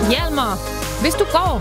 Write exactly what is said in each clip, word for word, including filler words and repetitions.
Hjalmar, hvis du går.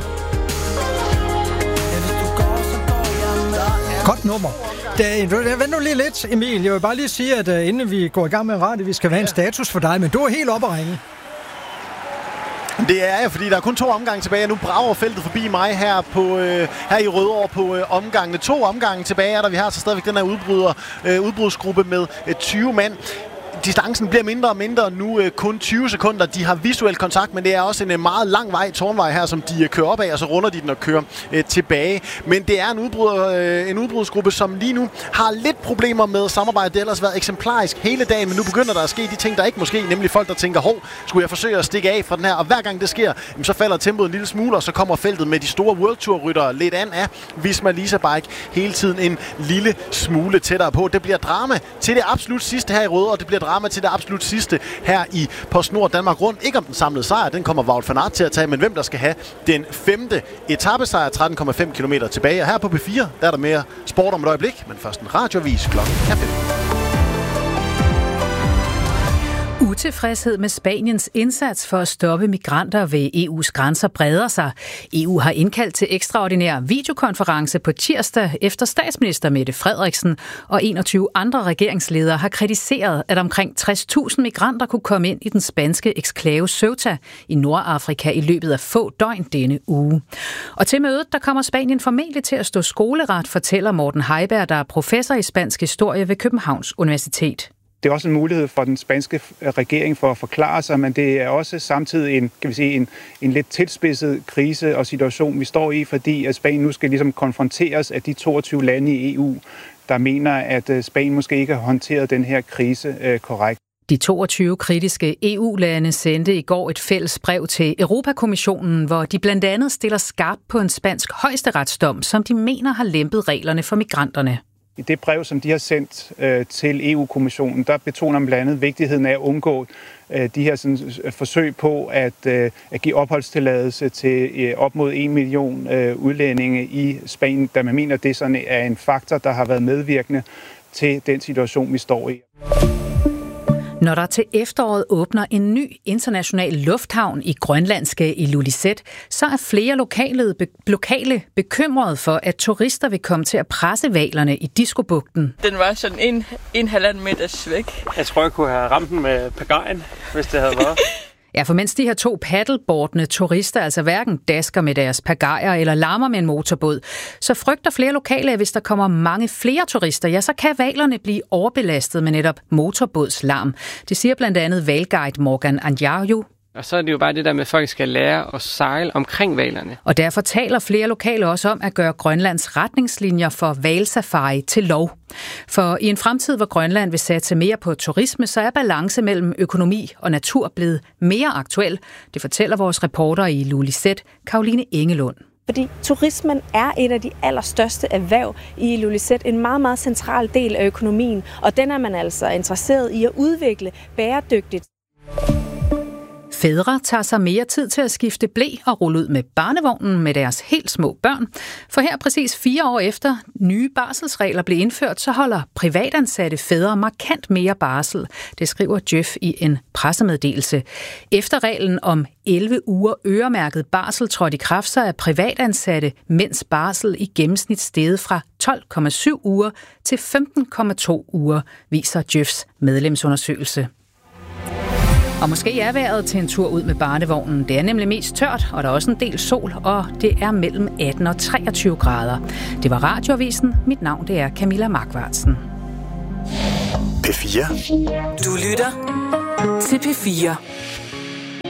Godt nummer. Vent nu lige lidt, Emil. Jeg vil bare lige sige, at uh, inden vi går i gang med radio, vi skal have en status for dig, men du er helt oppe at ringe. Det er jeg, fordi der er kun to omgange tilbage, og nu brager feltet forbi mig her, på, øh, her i Rødovre på øh, omgangene. To omgange tilbage er der. Vi har så stadigvæk den her udbryder, øh, udbrudsgruppe med øh, tyve mand. Distancen bliver mindre og mindre, nu øh, kun tyve sekunder. De har visuel kontakt, men det er også en øh, meget lang vej, tårnvej her, som de øh, kører op af, og så runder de den og kører øh, tilbage. Men det er en, udbryder, øh, en udbrudsgruppe, som lige nu har lidt problemer med samarbejde. Det har ellers været eksemplarisk hele dagen, men nu begynder der at ske de ting, der ikke måske, nemlig folk, der tænker, hov, skulle jeg forsøge at stikke af fra den her? Og hver gang det sker, så falder tempoet en lille smule, og så kommer feltet med de store World Tour-ryttere lidt an af Visma Lease Bike hele tiden en lille smule tættere på. Det bliver drama til det absolut sidste her i Rødovre, og det bliver drama til det absolut sidste her i PostNord Danmark Rundt. Ikke om den samlede sejr, den kommer Wout van Aert til at tage, men hvem der skal have den femte etapesejr, tretten komma fem kilometer tilbage. Og her på P fire, der er der mere sport om et øjeblik, men først en radioavis klokken er fem. Utilfredshed med Spaniens indsats for at stoppe migranter ved E U's grænser breder sig. E U har indkaldt til ekstraordinær videokonference på tirsdag, efter statsminister Mette Frederiksen og enogtyve andre regeringsledere har kritiseret, at omkring tres tusind migranter kunne komme ind i den spanske eksklave Ceuta i Nordafrika i løbet af få døgn denne uge. Og til mødet, der kommer Spanien formentlig til at stå skoleret, fortæller Morten Heiberg, der er professor i spansk historie ved Københavns Universitet. Det er også en mulighed for den spanske regering for at forklare sig, men det er også samtidig en, kan vi sige, en, en lidt tilspidset krise og situation, vi står i, fordi at Spanien nu skal ligesom konfronteres af de toogtyve lande i E U, der mener, at Spanien måske ikke har håndteret den her krise øh, korrekt. De toogtyve kritiske E U-lande sendte i går et fælles brev til Europakommissionen, hvor de blandt andet stiller skarpt på en spansk højesteretsdom, som de mener har lempet reglerne for migranterne. I det brev, som de har sendt øh, til E U-kommissionen, der betoner man blandt andet vigtigheden af at undgå øh, de her sådan, forsøg på at, øh, at give opholdstilladelse til øh, op mod en million øh, udlændinge i Spanien, da man mener, at det sådan er en faktor, der har været medvirkende til den situation, vi står i. Når der til efteråret åbner en ny international lufthavn i grønlandske Ilulissat, så er flere lokale, be- lokale bekymrede for, at turister vil komme til at presse hvalerne i Diskobugten. Den var sådan en, en halvanden meters væk. Jeg tror, jeg kunne have ramt den med pagajen, hvis det havde været. Ja, for mens de her to paddleboardende turister altså hverken dasker med deres pagajer eller larmer med en motorbåd, så frygter flere lokale, at hvis der kommer mange flere turister, ja, så kan hvalerne blive overbelastet med netop motorbådslarm. Det siger blandt andet hvalguide Morgan Anjarju. Og så er det jo bare det der med, at folk skal lære at sejle omkring hvalerne. Og derfor taler flere lokale også om at gøre Grønlands retningslinjer for hvalsafari til lov. For i en fremtid, hvor Grønland vil satse mere på turisme, så er balance mellem økonomi og natur blevet mere aktuel. Det fortæller vores reporter i Ilulissat, Karoline Engelund. Fordi turismen er et af de allerstørste erhverv i Ilulissat, en meget, meget central del af økonomien, og den er man altså interesseret i at udvikle bæredygtigt. Fædre tager sig mere tid til at skifte ble og rulle ud med barnevognen med deres helt små børn. For her præcis fire år efter nye barselsregler blev indført, så holder privatansatte fædre markant mere barsel. Det skriver Djøf i en pressemeddelelse. Efter reglen om elleve uger øremærket barsel trådte i kraft, så er privatansatte mænds barsel i gennemsnit steget fra tolv komma syv uger til femten komma to uger, viser Djøfs medlemsundersøgelse. Og måske er vejret til en tur ud med barnevognen. Det er nemlig mest tørt, og der er også en del sol, og det er mellem atten og treogtyve grader. Det var Radioavisen. Mit navn det er Camilla Markvartsen. P fire. Du lytter til P fire.